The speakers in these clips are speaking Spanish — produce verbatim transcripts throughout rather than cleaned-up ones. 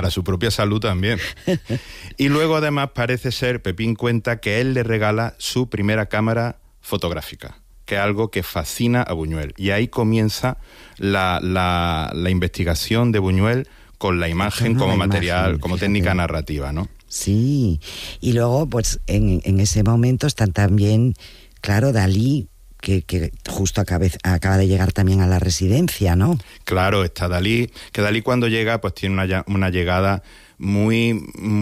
para su propia salud también. Y luego además parece ser, Pepín cuenta que él le regala su primera cámara fotográfica, que es algo que fascina a Buñuel. Y ahí comienza la, la, la investigación de Buñuel con la imagen no, como la material, imagen, como fíjate. Técnica narrativa, ¿no? Sí, y luego pues en, en ese momento están también, claro, Dalí, que, que justo acabe, acaba de llegar también a la residencia, ¿no? Claro, está Dalí, que Dalí cuando llega pues tiene una, una llegada muy,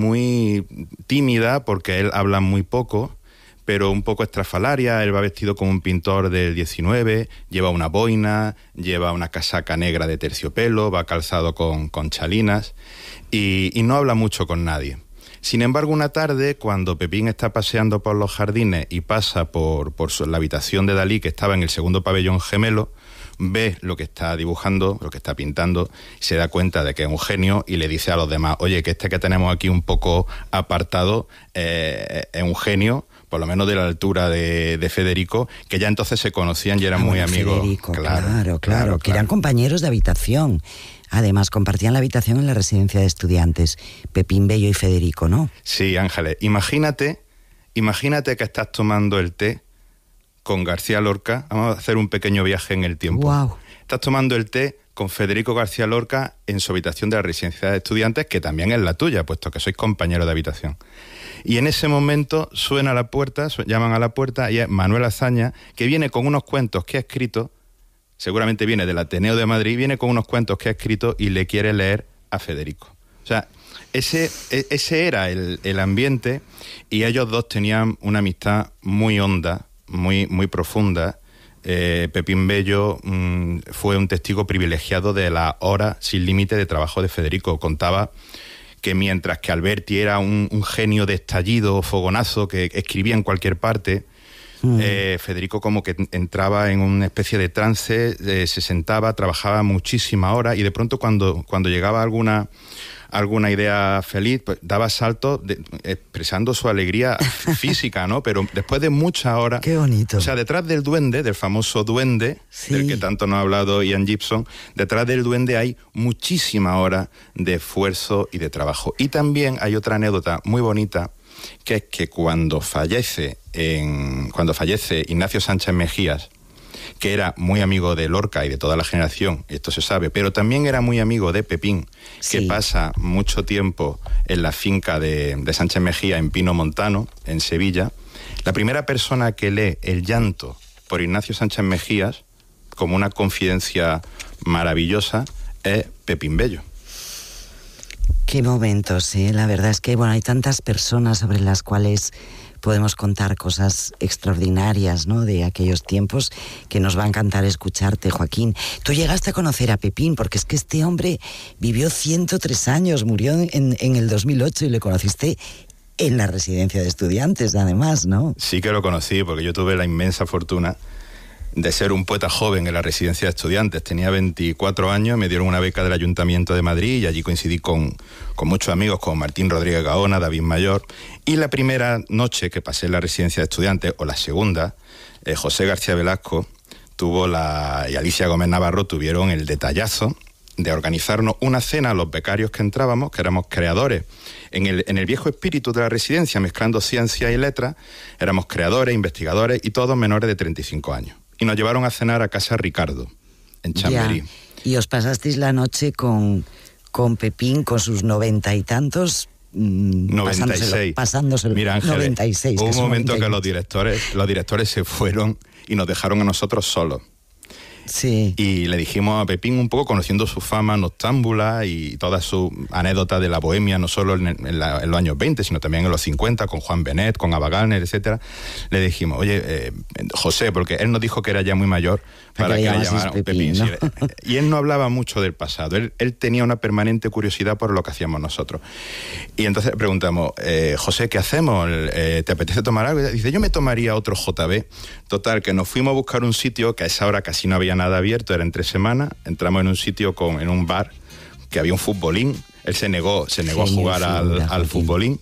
muy tímida, porque él habla muy poco, pero un poco estrafalaria. Él va vestido como un pintor del diecinueve, lleva una boina, lleva una casaca negra de terciopelo, va calzado con, con chalinas y, y no habla mucho con nadie. Sin embargo, una tarde, cuando Pepín está paseando por los jardines y pasa por, por la habitación de Dalí, que estaba en el segundo pabellón gemelo, ve lo que está dibujando, lo que está pintando, y se da cuenta de que es un genio y le dice a los demás, oye, que este que tenemos aquí un poco apartado eh, es un genio, por lo menos de la altura de, de Federico, que ya entonces se conocían y eran ah, muy bueno, amigos. Federico, claro, claro, claro, que claro. eran compañeros de habitación. Además, compartían la habitación en la residencia de estudiantes, Pepín Bello y Federico, ¿no? Sí, Ángeles, imagínate, imagínate que estás tomando el té con García Lorca. Vamos a hacer un pequeño viaje en el tiempo. Wow. Estás tomando el té con Federico García Lorca en su habitación de la residencia de estudiantes, que también es la tuya, puesto que sois compañeros de habitación. Y en ese momento suena la puerta, llaman a la puerta, y es Manuel Azaña, que viene con unos cuentos que ha escrito, seguramente viene del Ateneo de Madrid, viene con unos cuentos que ha escrito y le quiere leer a Federico. O sea, ese, ese era el, el ambiente, y ellos dos tenían una amistad muy honda, muy, muy profunda. Eh, Pepín Bello mmm, fue un testigo privilegiado de la hora sin límite de trabajo de Federico. Contaba que mientras que Alberti era un, un genio de estallido, fogonazo, que escribía en cualquier parte, mm. eh, Federico como que entraba en una especie de trance, eh, se sentaba, trabajaba muchísimas horas, y de pronto cuando, cuando llegaba alguna, alguna idea feliz, pues daba saltos de, expresando su alegría física, ¿no? Pero después de muchas horas... ¡Qué bonito! O sea, detrás del duende, del famoso duende, sí. del que tanto nos ha hablado Ian Gibson, detrás del duende hay muchísimas horas de esfuerzo y de trabajo. Y también hay otra anécdota muy bonita, que es que cuando fallece, en, cuando fallece Ignacio Sánchez Mejías, que era muy amigo de Lorca y de toda la generación, esto se sabe, pero también era muy amigo de Pepín, sí. que pasa mucho tiempo en la finca de, de Sánchez Mejía, en Pino Montano, en Sevilla. La primera persona que lee el llanto por Ignacio Sánchez Mejías, como una confidencia maravillosa, es Pepín Bello. Qué momentos, ¿eh? La verdad es que, bueno, hay tantas personas sobre las cuales podemos contar cosas extraordinarias, ¿no?, de aquellos tiempos, que nos va a encantar escucharte, Joaquín. Tú llegaste a conocer a Pepín, porque es que este hombre vivió ciento tres años, murió en, en el dos mil ocho, y le conociste en la residencia de estudiantes, además, ¿no? Sí que lo conocí, porque yo tuve la inmensa fortuna de ser un poeta joven en la residencia de estudiantes. Tenía veinticuatro años, me dieron una beca del Ayuntamiento de Madrid y allí coincidí con, con muchos amigos como Martín Rodríguez Gaona, David Mayor. Y la primera noche que pasé en la residencia de estudiantes, o la segunda, eh, José García Velasco tuvo la, y Alicia Gómez Navarro tuvieron el detallazo de organizarnos una cena a los becarios que entrábamos, que éramos creadores en el, en el viejo espíritu de la residencia, mezclando ciencia y letras. Éramos creadores, investigadores y todos menores de treinta y cinco años. Y nos llevaron a cenar a casa Ricardo, en Chamberí. Ya. Y os pasasteis la noche con, con Pepín, con sus noventa y tantos... noventa y seis. Pasándoselo, pasándoselo. Mira, Ángeles, noventa y seis, hubo un momento noventa y seis. que los directores, los directores se fueron y nos dejaron a nosotros solos. Sí. Y le dijimos a Pepín, un poco conociendo su fama noctámbula y todas sus anécdotas de la bohemia, no solo en, en, la, en los años veinte, sino también en los cincuenta, con Juan Benet, con Ava Gardner, etcétera. Le dijimos, oye, eh, José, porque él nos dijo que era ya muy mayor para que, que le llamaran Pepín. ¿No? Sí, y él no hablaba mucho del pasado, él, él tenía una permanente curiosidad por lo que hacíamos nosotros. Y entonces le preguntamos, eh, José, ¿qué hacemos? Eh, ¿Te apetece tomar algo? Y dice, yo me tomaría otro J B. Total, que nos fuimos a buscar un sitio que a esa hora casi no había nada abierto, era entre semana. Entramos en un sitio, con, en un bar, que había un futbolín. Él se negó, se negó Genio, a jugar al, al futbolín.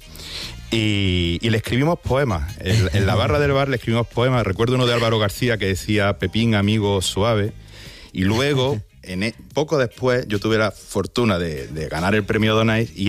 Y, y le escribimos poemas. En, en la barra del bar le escribimos poemas. Recuerdo uno de Álvaro García que decía, Pepín, amigo suave. Y luego, en, poco después, yo tuve la fortuna de, de ganar el premio Donais y